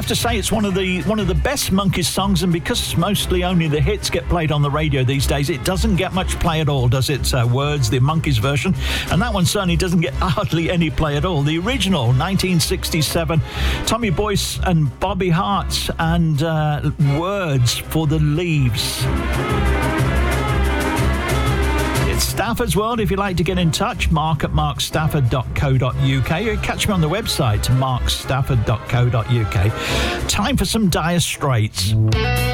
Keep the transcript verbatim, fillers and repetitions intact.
have to say it's one of the one of the best Monkees songs, and because mostly only the hits get played on the radio these days, it doesn't get much play at all, does it? Uh, Words, the Monkees version, and that one certainly doesn't get hardly any play at all. The original, nineteen sixty-seven, Tommy Boyce and Bobby Hart, and uh, Words for the Leaves. It's Stafford's World. If you'd like to get in touch, mark at mark stafford dot co dot uk. You can catch me on the website, mark stafford dot co dot uk. Time for some Dire Straits.